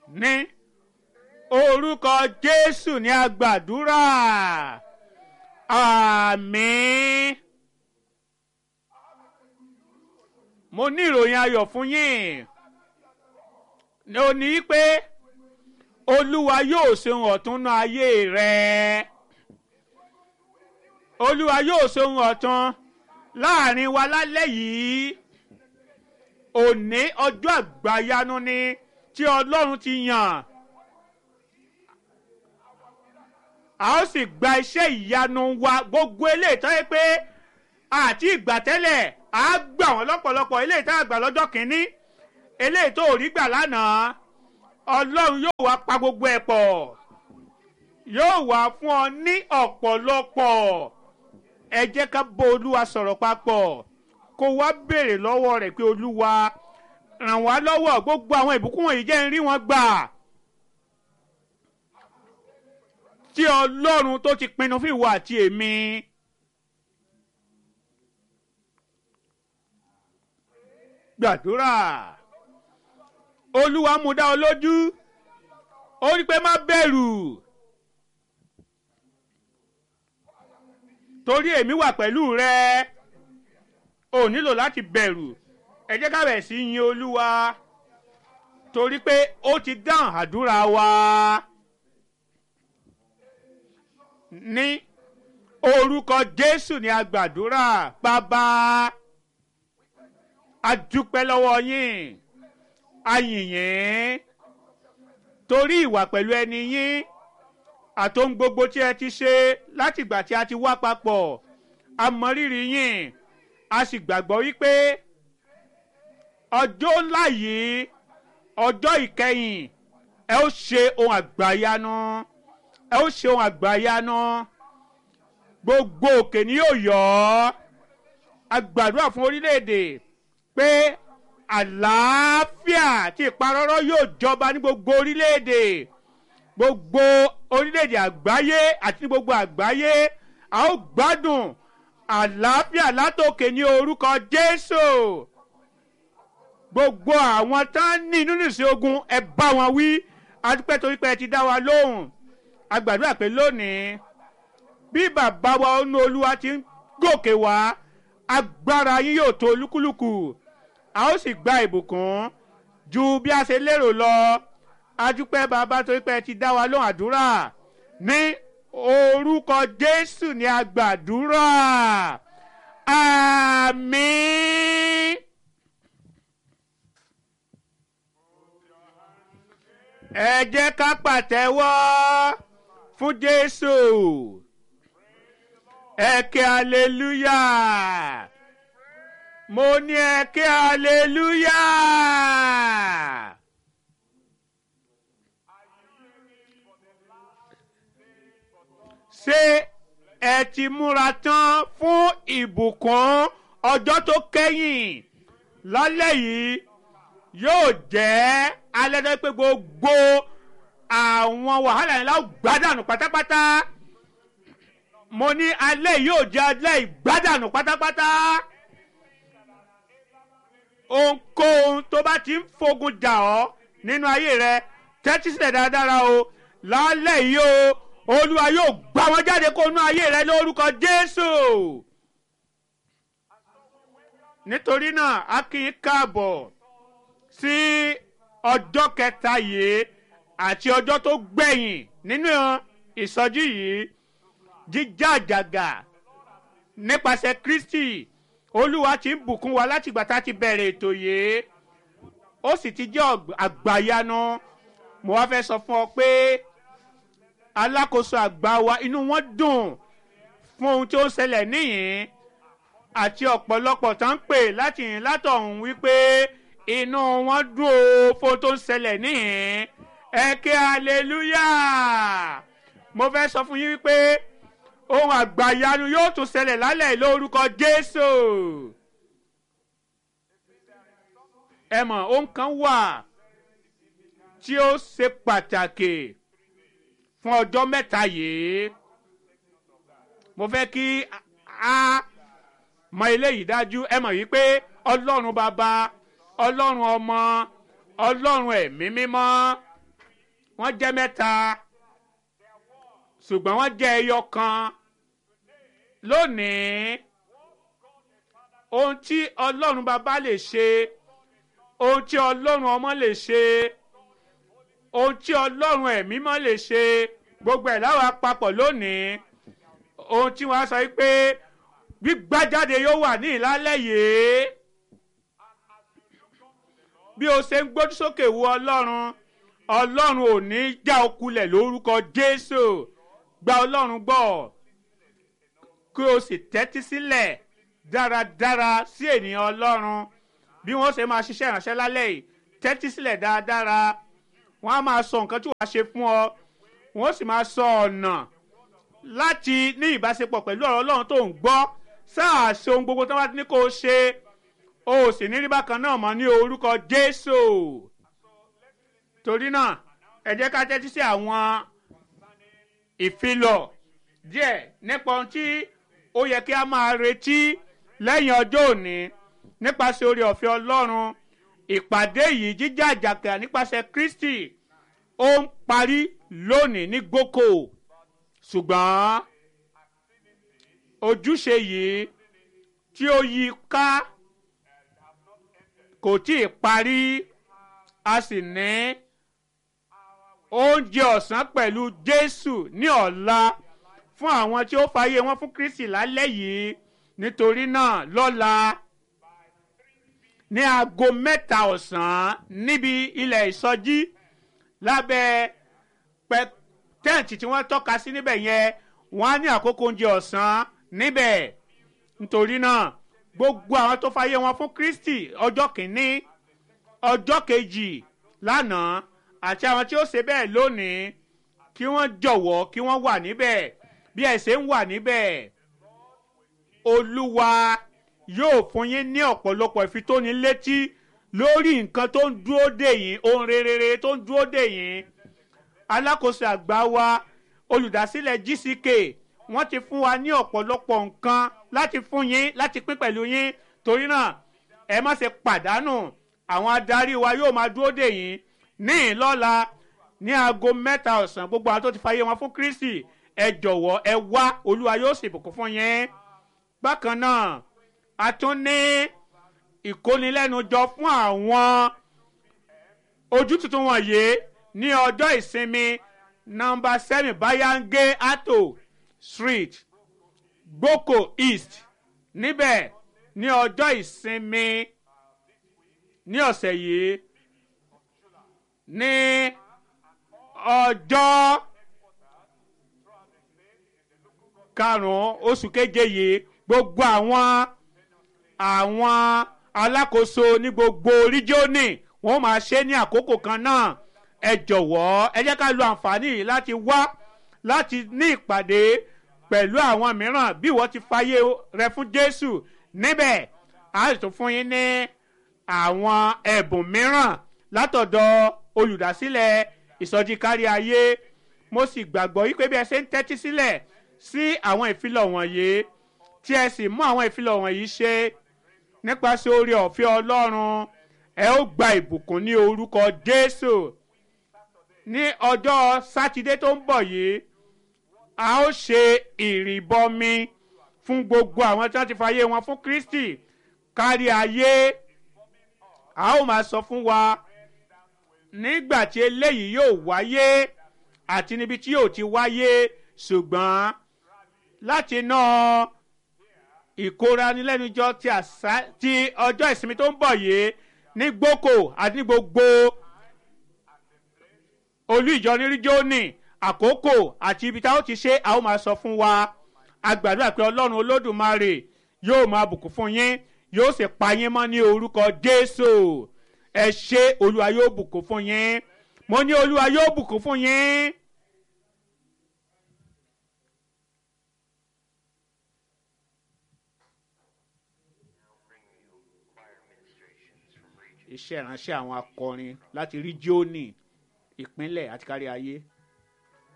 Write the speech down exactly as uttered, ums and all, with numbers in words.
ní orúkọ Jésù ní a gbàdúrà àmín. mo ní ìròyìn ayọ̀ fún yín ó ní pé Olúwa yóò ṣe ohun ọ̀tun nínú ayé rẹ. Olúwa yóò ṣe ohun ọ̀tun láàrin wa lálẹ́ yìí. Òní ọjọ́ àgbàyanu ni tí Ọlọ́run ti yàn. A ó sì gba iṣẹ́ ìyanu wa gbogbo eléyìí tó yẹ pé àti ìgbà tẹ́lẹ̀ a gbà wọ́n lọ́pọ̀lọpọ̀ eléyìí tá a gbà lọ́jọ́ kìíní eléyìí tó rí gbà lánàá. Ọlọ́run yóò wá pa gbogbo ẹ̀ pọ̀, yóò wá fún ọ ní ọ̀pọ̀lọpọ̀. Ẹ jẹ́ ká bá Olúwa sọ̀rọ̀ papọ̀ kó wá béèrè lọ́wọ́ rẹ̀ pé Olúwa ràn wá lọ́wọ́, gbogbo àwọn ìbùkún wọ̀nyí jẹ́ n rí wọn gbà tí Ọlọ́run tó ti pinnu fún ìwọ àti èmi. Gbàdúrà. Olúwa mú dá ọ lójú, ó rí pé má bẹ̀rù torí èmi wà pẹ̀lú rẹ. O nílò láti bẹ̀rù. Ẹ jẹ́ ká bẹ̀rẹ̀ sí yin Olúwa torí pé ó ti dáhùn àdúrà wa. Ní orúkọ Jésù ni a gbàdúrà. Bàbá, a dúpẹ́ lọ́wọ́ yín, a yìn yín torí ìwà pẹ̀lú ẹni yín àtohun gbogbo tí ẹ ti ṣe láti ìgbà tí a ti wá papọ̀. A mọ rírì yín, a sì gbàgbọ́ wípé ọjọ́ ńlá yìí, ọjọ́ ìkẹyìn, ẹ ó ṣe ohun àgbàyanu, ẹ ó ṣe ohun àgbàyanu. Gbogbo òkè ni yóò yọ̀. A gbàdúrà fún orílẹ̀-èdè pé àlàáfíà tí ìparọ́rọ́ yóò jọba ní gbogbo orílẹ̀-èdè, gbogbo orílẹ̀-èdè àgbáyé àti ní gbogbo àgbáyé. A ó gbádùn àlàáfíà látòkè ní orúkọ Jésù. Gbogbo àwọn tán ní nínú ìsìn ogun, ẹ bá wọn wí. A dúpẹ́ torí pé ẹ ti dá wa lóhùn. A gbàdúrà pé lónìí bí bàbá wa nínú Olúwa ti ń gòkè wá, agbára yín yóò tó olúkúlùkù. A ó sì gba ìbùkún ju bí a ṣe lérò lọ. A dúpẹ́ bàbá torí pé ẹ ti dá wa lóhùn àdúrà. Ní orúkọ Jésù ni a gbàdúrà. Àmín. Ẹ jẹ́ ká pàtẹ́wọ́ fún Jésù. Ẹ ké hallelujah. Mo ní ẹ ké hallelujah. Ṣé ẹ ti múra tán fún ìbùkún ọjọ́ tó kẹ́yìn? Lálẹ́ yìí yóò jẹ́ alẹ́ tó pé gbogbo àwọn wàhálà yẹn láò gbádànù pátápátá. Mo ní alẹ́ yóò jẹ́ alẹ́ ìgbádànù pátápátá. Ohunkóhun tó bá ti ń fogun jà ọ́ nínú ayé rẹ, tẹ́tí sílẹ̀ dáradára o. Lálẹ́ yìí o, Olúwa yóò gbá wọn jáde kó nú ayé rẹ lórúkọ Jésù. Nítorí náà a kí yín káàbọ̀ sí ọjọ́ kẹta yìí àti ọjọ́ tó gbẹ̀yìn nínú ìsọjí yìí, jíjà àjàgà nípasẹ̀ Kristi. Olúwa ti ń bùkún wa láti ìgbà tá a ti bẹ̀rẹ̀ ètò yìí, ó sì ti jẹ́ àgbàyanu. Mo wá fẹ́ sọ fún ọ pé alákòóso àgbà wa inú wọn dùn fún ohun tí ó ń ṣẹlẹ̀ níyìn, àti ọ̀pọ̀lọpọ̀ tó ń pè láti yìn látọ̀hún wípé inú wọn dùn ó fún ohun tó ń ṣẹlẹ̀ níyìn. Ẹ ké hallelujah. Mo fẹ́ sọ fún yín wípé ohun àgbàyanu yóò tún ṣẹlẹ̀ lálẹ́ lórúkọ Jésù. Ẹ mọ̀, ohun kan wà tí ó ṣe pàtàkì fún ọjọ́ mẹ́ta yìí. Mo fẹ́ kí a mọ eléyìí dájú. Ẹ mọ̀ wípé Ọlọ́run Baba, Ọlọ́run Ọmọ, Ọlọ́run Ẹ̀mí Mímọ́ wọ́n jẹ́ mẹ́ta ṣùgbọ́n wọ́n jẹ́ ẹyọ kan lónìí. Ohun tí Ọlọ́run bàbá lè ṣe, ohun tí Ọlọ́run ọmọ lè ṣe, ohun tí Ọlọ́run ẹ̀mí mọ́ lè ṣe, gbogbo ẹ̀ láwa papọ̀ lónìí. Ohun tí wọ́n á sọ pé gbígbájáde yóò wà ní ìlálẹ́ yìí. Bí o ṣe ń gbójú sókè wo Ọlọ́run, Ọlọ́run ò ní já o kulẹ̀ lórúkọ Jésù. Gba Ọlọ́run gbọ́ kí o sì tẹ́tí sílẹ̀ dáradára sí ènìyàn Ọlọ́run bí wọ́n ṣe máa ṣiṣẹ́ ìránṣẹ́ lálẹ́ yìí. Tẹ́tí sílẹ̀ dáradára, wọ́n á máa sọ nǹkan tí wàá ṣe fún ọ, wọ́n sì máa sọ ọ̀nà láti ní ìbáṣepọ̀ pẹ̀lú ọ̀rọ̀ Ọlọ́run tó ń gbọ́. Sáà ṣe ohun gbogbo tó bá ti ní kó o ṣe, o ò sì ní rí bákan náà mọ́ ní orúkọ Jésù. Torí náà ẹ jẹ́ ká tẹ́tí sí àwọn ìfilọ̀ díẹ̀ nípa ohun tí ó yẹ kí a máa retí lẹ́yìn ọjọ́ òní nípasẹ̀ oore ọ̀fẹ́ Ọlọ́run. Ìpàdé yìí jíjà àjàkà nípasẹ̀ Kristi ó ń parí lónìí ní Gboko, ṣùgbọ́n ojúṣe yìí tí ó yí ká kò tí ì parí. A sì ní oúnjẹ ọ̀sán pẹ̀lú Jésù ní ọ̀la fún àwọn tí ó fàyè wọn fún Kristi lálẹ́ yìí. Nítorí náà lọ́la ní aago mẹ́ta ọ̀sán níbi ilẹ̀ ìsọjí lábẹ́ pẹ tẹ́ǹtì tí wọ́n tọ́ka sí níbẹ̀ yẹn, wọ́n á ní àkókò oúnjẹ ọ̀sán níbẹ̀. Nítorí náà gbogbo àwọn tó fàyè wọn fún Kristi ọjọ́ kìíní, ọjọ́ kejì lánàá àti àwọn tí ó ṣe bẹ́ẹ̀ lónìí, kí wọ́n jọ̀wọ́ kí wọ́n wà níbẹ̀. Bí ẹ ṣe ń wà níbẹ̀, Olúwa yóò fún yín ní ọ̀pọ̀lọpọ̀ ìfitónilétí lórí nǹkan tó ń dúró dè yín, ohun rere tó ń dúró dè yín. Alákòóso àgbà wa, olùdásílẹ̀ G C K, wọ́n ti fún wa ní ọ̀pọ̀lọpọ̀ nǹkan láti fún yín, láti pín pẹ̀lú yín. Torí náà ẹ má ṣe pàdánù. Àwọn adarí wa yóò máa dúró dè yín ní ìlọ́la ní aago mẹ́ta ọ̀sán. Gbogbo àwọn tó ti fàyè wọn fún Kristi, ẹ jọ̀wọ́ ẹ wá, Olúwa yóò sì bùkún fún yín. Bákan náà a tún ní ìkónilẹ́nujọ fún àwọn ojú tuntun wọ̀nyí ní ọjọ́ ìsinmi nọ́mbà seven Bayange Ato Street, Gboko East. Níbẹ̀ ní ọjọ́ ìsinmi ní ọ̀sẹ̀ yìí ní ọjọ́ karùn-ún oṣù keje yìí. Gbogbo àwọn àwọn alákòóso ní gbogbo ríjíọ́nì wọ́n máa ṣe ní àkókò kan náà. Ẹ jọ̀wọ́ ẹ jẹ́ ká lo àǹfààní yìí láti wá láti ní ìpàdé pẹ̀lú àwọn mìíràn. Bí wọ́n ti fàyè rẹ fún Jésù níbẹ̀, a sì tún fún yín ní àwọn ẹ̀bùn mìíràn látọ̀dọ̀ olùdásílẹ̀ ìsọjí kárí ayé. Mo sì gbàgbọ́ wípé bí ẹ ṣe ń tẹ́tí sílẹ̀ sí àwọn ìfilọ̀ wọ̀nyí, tí ẹ sì mú àwọn ìfilọ̀ wọ̀nyí ṣe nípasẹ̀ oore ọ̀fẹ́ Ọlọ́run, ẹ ó gba ìbùkún ní orúkọ Jésù. Ní ọjọ́ Sátidé tó ń bọ̀ yìí, a ó ṣe ìrìbọmi fún gbogbo àwọn tí wọ́n ti fàyè wọn fún Kristi kárí ayé. A ó máa sọ fún wa nígbà tí eléyìí yóò wáyé àti níbi tí yóò ti wáyé, ṣùgbọ́n láti náà ìkóranilẹ́nujọ ti àṣà ti ọjọ́ ìsinmi tó ń bọ̀ yìí ní Gboko àti ní gbogbo olú ìjọ ní ríjónì, àkókò àti ibi tá ó ti ṣe, a ó máa sọ fún wa. A gbàdúrà pé Ọlọ́run Olódùmarè yóò máa bùkún fún yín, yóò sì pa yín mọ́ ní orúkọ Jésù. Ẹ ṣé, Olúwa yóò bùkún fún yín. Mo ní Olúwa yóò bùkún fún yín. Iṣẹ́ ìránṣẹ́ àwọn akọrin láti ríjíọ́nì, ìpínlẹ̀ àti kárí ayé.